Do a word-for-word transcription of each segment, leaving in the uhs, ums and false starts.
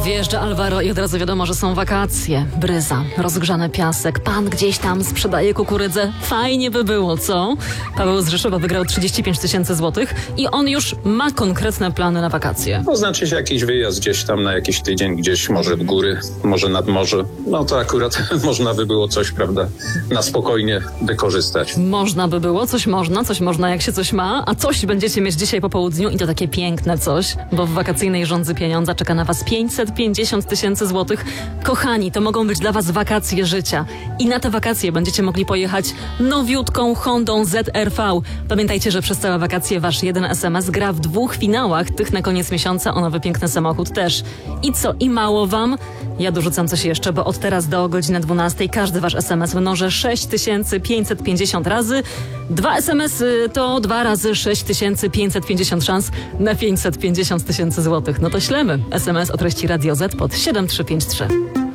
Wjeżdża Alvaro i od razu wiadomo, że są wakacje. Bryza, rozgrzany piasek, pan gdzieś tam sprzedaje kukurydzę. Fajnie by było, co? Paweł z Rzeszowa wygrał trzydzieści pięć tysięcy złotych i on już ma konkretne plany na wakacje. No, znaczy się jakiś wyjazd gdzieś tam na jakiś tydzień, gdzieś może w góry, może nad morze. No to akurat można by było coś, prawda, na spokojnie wykorzystać. Można by było, coś można, coś można jak się coś ma, a coś będziecie mieć dzisiaj po południu i to takie piękne coś, bo w wakacyjnej żądzy pieniądza czeka na was pięćset pięćdziesiąt tysięcy złotych. Kochani, to mogą być dla was wakacje życia i na te wakacje będziecie mogli pojechać nowiutką Hondą Z R V. Pamiętajcie, że przez całe wakacje wasz jeden es em es gra w dwóch finałach, tych na koniec miesiąca o nowy piękny samochód też. I co, i mało wam? Ja dorzucam coś jeszcze, bo od teraz do godziny dwunastej każdy wasz es em es mnoży sześć tysięcy pięćset pięćdziesiąt razy. Dwa es em esy to dwa razy sześć tysięcy pięćset pięćdziesiąt szans na pięćset pięćdziesiąt tysięcy złotych. No to ślemy. es em es o treści Radio Z pod siedem trzy pięć trzy.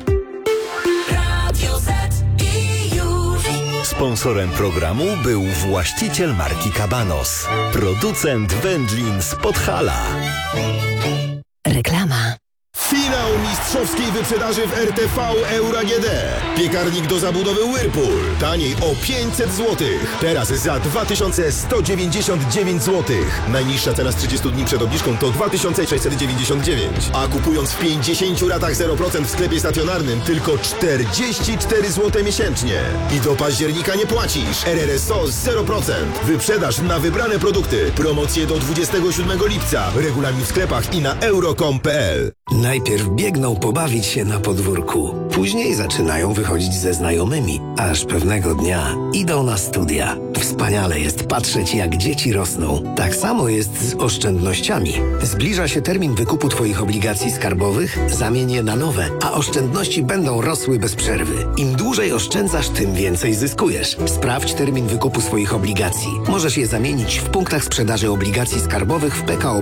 Radio Z i już. Sponsorem programu był właściciel marki Cabanos, producent wędlin z Podhala. Reklama. Finał mistrzowskiej wyprzedaży w R T V Euro A G D. Piekarnik do zabudowy Whirlpool. Taniej o pięćset złotych. Teraz za dwa tysiące sto dziewięćdziesiąt dziewięć złotych. Najniższa cena z trzydziestu dni przed obniżką to dwa tysiące sześćset dziewięćdziesiąt dziewięć. A kupując w pięćdziesięciu ratach zero procent w sklepie stacjonarnym tylko czterdzieści cztery złote miesięcznie. I do października nie płacisz. R R S O zero procent. Wyprzedaż na wybrane produkty. Promocje do dwudziestego siódmego lipca. Regulamin w sklepach i na euro kropka com kropka p l. Najpierw biegną pobawić się na podwórku. Później zaczynają wychodzić ze znajomymi. Aż pewnego dnia idą na studia. Wspaniale jest patrzeć, jak dzieci rosną. Tak samo jest z oszczędnościami. Zbliża się termin wykupu Twoich obligacji skarbowych, zamień je na nowe, a oszczędności będą rosły bez przerwy. Im dłużej oszczędzasz, tym więcej zyskujesz. Sprawdź termin wykupu swoich obligacji. Możesz je zamienić w punktach sprzedaży obligacji skarbowych w P K O